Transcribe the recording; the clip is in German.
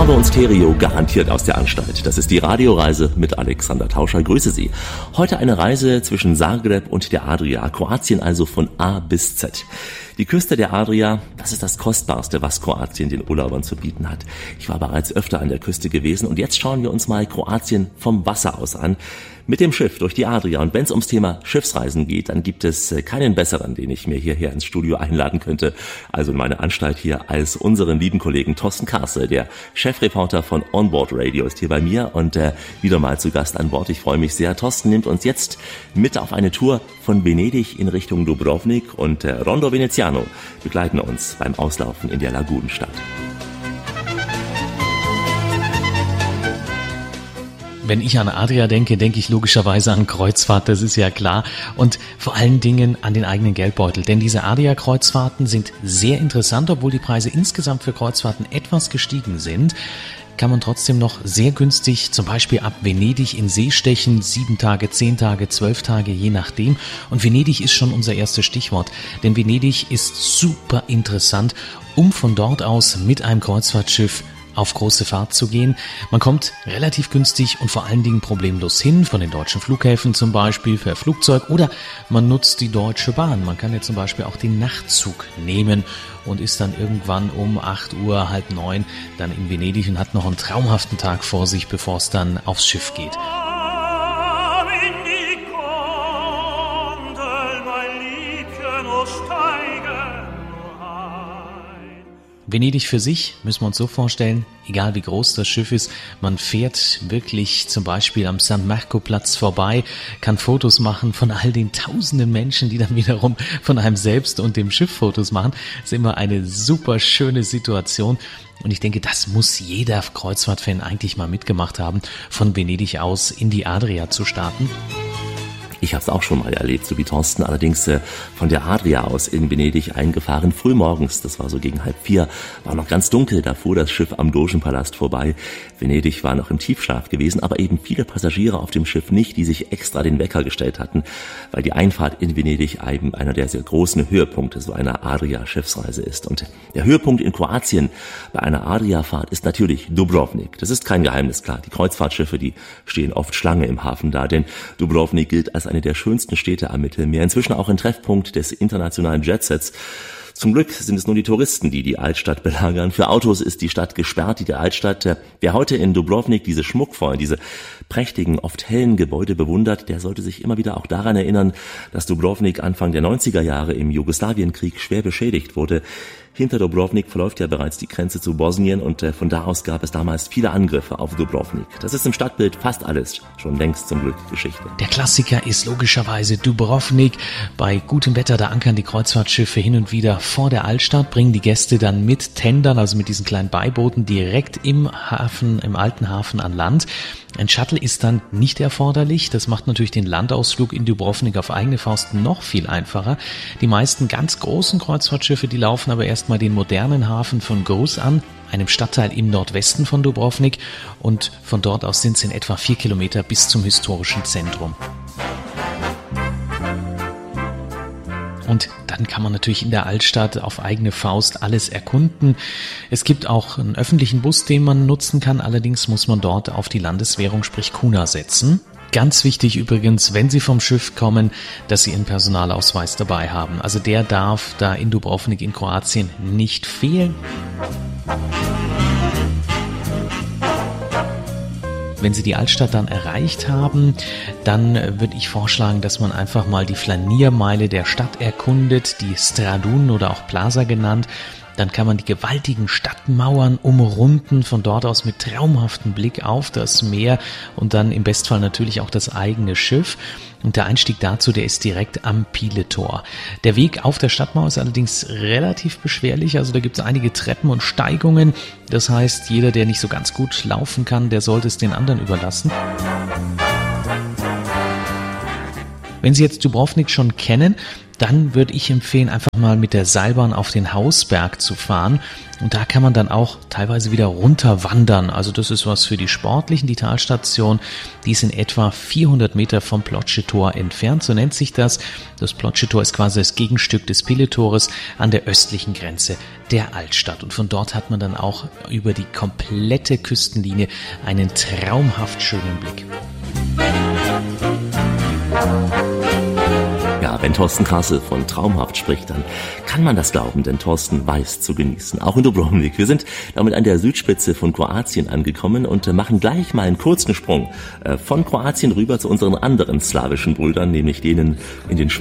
Farbe und Stereo garantiert aus der Anstalt. Das ist die Radioreise mit Alexander Tauscher. Grüße Sie. Heute eine Reise zwischen Zagreb und der Adria. Kroatien also von A bis Z. Die Küste der Adria, das ist das Kostbarste, was Kroatien den Urlaubern zu bieten hat. Ich war bereits öfter an der Küste gewesen und jetzt schauen wir uns mal Kroatien vom Wasser aus an. Mit dem Schiff durch die Adria. Und wenn es ums Thema Schiffsreisen geht, dann gibt es keinen besseren, den ich mir hierher ins Studio einladen könnte, also in meine Anstalt hier, als unseren lieben Kollegen Thorsten Karse, der Chefreporter von Onboard Radio, ist hier bei mir und wieder mal zu Gast an Bord. Ich freue mich sehr. Thorsten nimmt uns jetzt mit auf eine Tour von Venedig in Richtung Dubrovnik und Rondo Veneziano begleiten uns beim Auslaufen in der Lagunenstadt. Wenn ich an Adria denke, denke ich logischerweise an Kreuzfahrt, das ist ja klar. Und vor allen Dingen an den eigenen Geldbeutel. Denn diese Adria-Kreuzfahrten sind sehr interessant, obwohl die Preise insgesamt für Kreuzfahrten etwas gestiegen sind. Kann man trotzdem noch sehr günstig zum Beispiel ab Venedig in See stechen, 7 Tage, 10 Tage, 12 Tage, je nachdem. Und Venedig ist schon unser erstes Stichwort, denn Venedig ist super interessant, um von dort aus mit einem Kreuzfahrtschiff auf große Fahrt zu gehen. Man kommt relativ günstig und vor allen Dingen problemlos hin, von den deutschen Flughäfen zum Beispiel per Flugzeug, oder man nutzt die Deutsche Bahn. Man kann ja zum Beispiel auch den Nachtzug nehmen und ist dann irgendwann um 8 Uhr, halb 9 dann in Venedig und hat noch einen traumhaften Tag vor sich, bevor es dann aufs Schiff geht. Venedig für sich müssen wir uns so vorstellen, egal wie groß das Schiff ist, man fährt wirklich zum Beispiel am San Marco-Platz vorbei, kann Fotos machen von all den tausenden Menschen, die dann wiederum von einem selbst und dem Schiff Fotos machen. Das ist immer eine super schöne Situation. Und ich denke, das muss jeder Kreuzfahrtfan eigentlich mal mitgemacht haben, von Venedig aus in die Adria zu starten. Ich habe es auch schon mal erlebt, so wie Thorsten, allerdings von der Adria aus in Venedig eingefahren, frühmorgens, das war so gegen 3:30, war noch ganz dunkel, da fuhr das Schiff am Dogenpalast vorbei. Venedig war noch im Tiefschlaf gewesen, aber eben viele Passagiere auf dem Schiff nicht, die sich extra den Wecker gestellt hatten, weil die Einfahrt in Venedig eben einer der sehr großen Höhepunkte so einer Adria-Schiffsreise ist. Und der Höhepunkt in Kroatien bei einer Adria-Fahrt ist natürlich Dubrovnik. Das ist kein Geheimnis, klar. Die Kreuzfahrtschiffe, die stehen oft Schlange im Hafen da, denn Dubrovnik gilt als eine der schönsten Städte am Mittelmeer, inzwischen auch ein Treffpunkt des internationalen Jetsets. Zum Glück sind es nur die Touristen, die die Altstadt belagern. Für Autos ist die Stadt gesperrt, die Altstadt. Wer heute in Dubrovnik diese schmuckvollen, diese prächtigen, oft hellen Gebäude bewundert, der sollte sich immer wieder auch daran erinnern, dass Dubrovnik Anfang der 90er Jahre im Jugoslawienkrieg schwer beschädigt wurde. Hinter Dubrovnik verläuft ja bereits die Grenze zu Bosnien und von da aus gab es damals viele Angriffe auf Dubrovnik. Das ist im Stadtbild fast alles schon längst zum Glück Geschichte. Der Klassiker ist logischerweise Dubrovnik. Bei gutem Wetter, da ankern die Kreuzfahrtschiffe hin und wieder vor der Altstadt, bringen die Gäste dann mit Tendern, also mit diesen kleinen Beibooten, direkt im Hafen, im alten Hafen an Land. Ein Shuttle ist dann nicht erforderlich. Das macht natürlich den Landausflug in Dubrovnik auf eigene Faust noch viel einfacher. Die meisten ganz großen Kreuzfahrtschiffe, die laufen aber erstmal den modernen Hafen von Gruz an, einem Stadtteil im Nordwesten von Dubrovnik, und von dort aus sind es in etwa 4 Kilometer bis zum historischen Zentrum. Und dann kann man natürlich in der Altstadt auf eigene Faust alles erkunden. Es gibt auch einen öffentlichen Bus, den man nutzen kann. Allerdings muss man dort auf die Landeswährung, sprich Kuna, setzen. Ganz wichtig übrigens, wenn Sie vom Schiff kommen, dass Sie Ihren Personalausweis dabei haben. Also der darf da in Dubrovnik in Kroatien nicht fehlen. Wenn Sie die Altstadt dann erreicht haben, dann würde ich vorschlagen, dass man einfach mal die Flaniermeile der Stadt erkundet, die Stradun oder auch Plaza genannt. Dann kann man die gewaltigen Stadtmauern umrunden, von dort aus mit traumhaftem Blick auf das Meer und dann im Bestfall natürlich auch das eigene Schiff. Und der Einstieg dazu, der ist direkt am Piletor. Der Weg auf der Stadtmauer ist allerdings relativ beschwerlich, also da gibt es einige Treppen und Steigungen. Das heißt, jeder, der nicht so ganz gut laufen kann, der sollte es den anderen überlassen. Wenn Sie jetzt Dubrovnik schon kennen, dann würde ich empfehlen, einfach mal mit der Seilbahn auf den Hausberg zu fahren. Und da kann man dann auch teilweise wieder runter wandern. Also das ist was für die Sportlichen. Die Talstation, die ist in etwa 400 Meter vom Ploče-Tor entfernt, so nennt sich das. Das Ploče-Tor ist quasi das Gegenstück des Pille-Tores an der östlichen Grenze der Altstadt. Und von dort hat man dann auch über die komplette Küstenlinie einen traumhaft schönen Blick. Ja, wenn Thorsten Krassel von traumhaft spricht, dann kann man das glauben, denn Thorsten weiß zu genießen. Auch in Dubrovnik. Wir sind damit an der Südspitze von Kroatien angekommen und machen gleich mal einen kurzen Sprung von Kroatien rüber zu unseren anderen slawischen Brüdern, nämlich denen in den Schweiz.